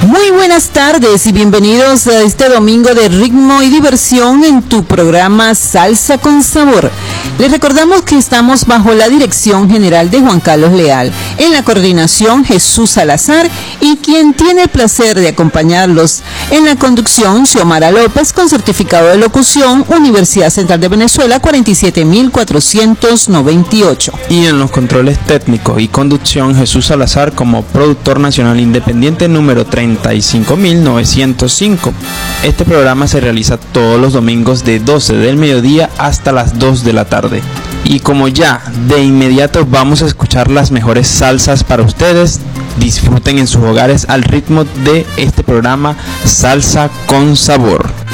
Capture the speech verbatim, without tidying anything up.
Muy buenas tardes y bienvenidos a este domingo de ritmo y diversión en tu programa Salsa con Sabor. Les recordamos que estamos bajo la dirección general de Juan Carlos Leal, en la coordinación Jesús Salazar y quien tiene el placer de acompañarlos en la conducción Xiomara López con certificado de locución Universidad Central de Venezuela cuarenta y siete mil cuatrocientos noventa y ocho. Y en los controles técnicos y conducción Jesús Salazar como productor nacional independiente número treinta y cinco mil novecientos cinco. Este programa se realiza todos los domingos de doce del mediodía hasta las dos de la tarde. Y como ya de inmediato vamos a escuchar las mejores salsas para ustedes, disfruten en sus hogares al ritmo de este programa Salsa con Sabor.